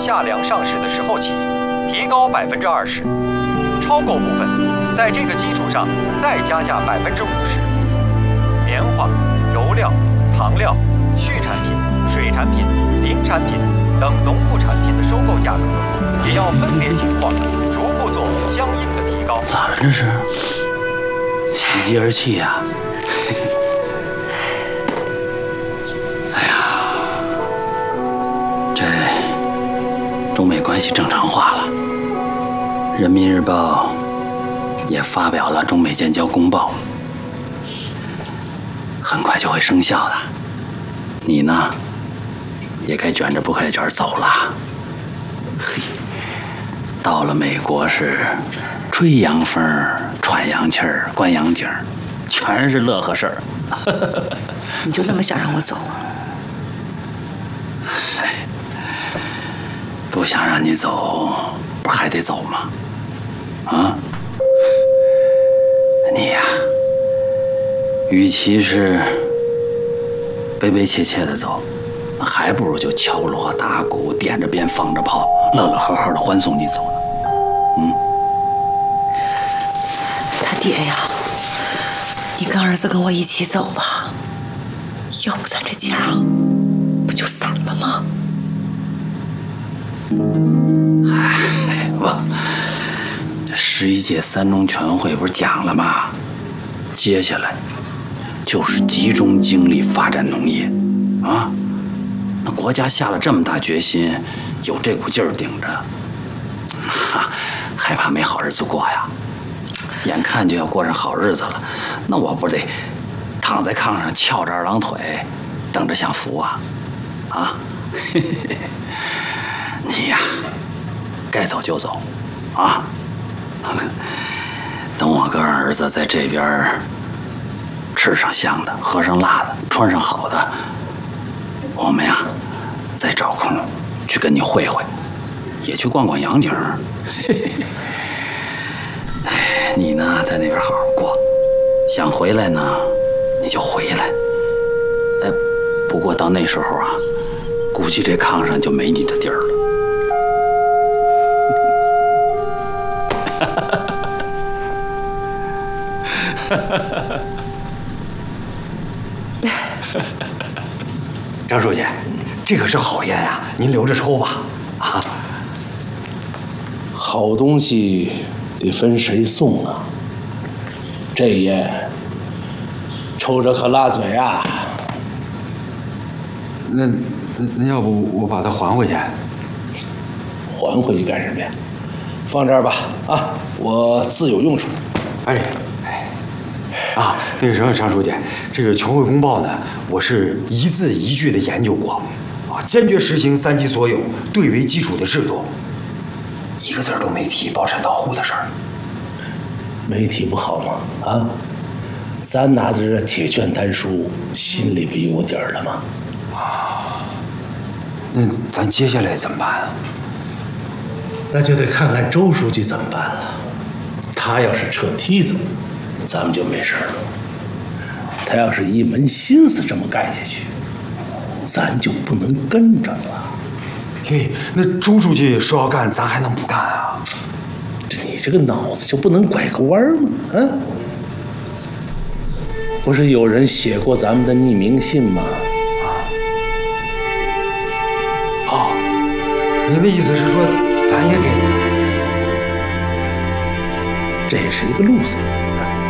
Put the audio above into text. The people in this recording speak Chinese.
下梁上市的时候起，提高20%，超购部分在这个基础上再加价50%。棉花、油料、糖料、畜产品、水产品、林产品等农副产品的收购价格，也要分别情况逐步做相应的提高。 咋了这是？喜极而泣呀！哎呀，这中美关系正常化了，《人民日报》也发表了中美建交公报，很快就会生效的。你呢，也该卷着不快卷走了。嘿，到了美国是吹洋风、喘洋气儿、观洋景，全是乐呵事儿。 你就那么想让我走？ 不想让你走，不还得走吗？啊？你呀，与其是悲悲切切的走，那还不如就敲锣打鼓、点着鞭、放着炮，乐乐呵呵的欢送你走呢。 他爹呀，你跟儿子跟我一起走吧，要不咱这家不就散了吗？ 哎，这11届三中全会不是讲了吗？接下来就是集中精力发展农业，啊，那国家下了这么大决心，有这股劲儿顶着，害怕没好日子过呀。眼看就要过上好日子了，那我不得躺在炕上翘着二郎腿，等着享福啊？啊，你呀，该走就走，啊，等我跟儿子在这边吃上香的，喝上辣的，穿上好的，我们呀再找空去跟你会会，也去逛逛洋景。你呢，在那边好好过，想回来呢，你就回来。不过到那时候啊，估计这炕上就没你的地儿了。 张书记，这可是好烟啊，您留着抽吧。啊， 好东西得分谁送啊。这烟抽着可辣嘴啊。 那要不我把它还回去？ 还回去干什么呀？放这儿吧，啊，我自有用处。 那个什么，张书记，这个全会公报呢，我是一字一句的研究过，啊，坚决实行3级所有、对为基础的制度，一个字都没提包产到户的事儿。 没提不好吗？啊，咱拿着这铁券丹书，心里不有底儿了吗？ 那咱接下来怎么办啊？ 那就得看看周书记怎么办了。他要是撤梯子，咱们就没事了；他要是一门心思这么干下去，咱就不能跟着了。 嘿，那周书记说要干，咱还能不干啊？ 你这个脑子就不能拐个弯吗？啊？不是有人写过咱们的匿名信吗？ 您的意思是说，咱也给？ 这也是一个路子啊。